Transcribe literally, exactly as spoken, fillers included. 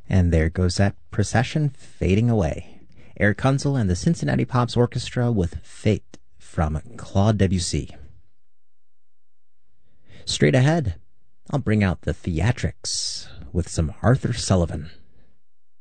And there goes that procession fading away. Eric Kunzel and the Cincinnati Pops Orchestra with Fate from Claude Debussy. Straight ahead, I'll bring out the Theatrics with some Arthur Sullivan.